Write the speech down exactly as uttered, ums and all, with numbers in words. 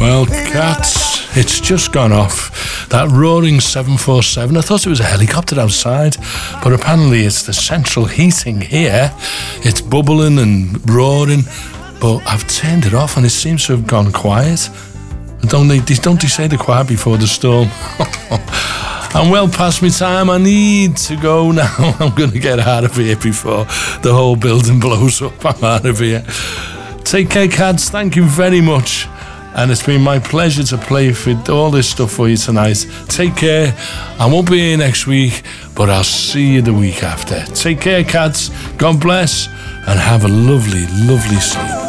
Well, cats, it's just gone off. That roaring seven forty-seven, I thought it was a helicopter outside, but apparently it's the central heating here. It's bubbling and roaring, but I've turned it off and it seems to have gone quiet. Don't they, don't they say the quiet before the storm? I'm well past my time. I need to go now. I'm going to get out of here before the whole building blows up. I'm out of here. Take care, cats. Thank you very much. And it's been my pleasure to play for all this stuff for you tonight. Take care. I won't be here next week, but I'll see you the week after. Take care, cats. God bless, and have a lovely, lovely sleep.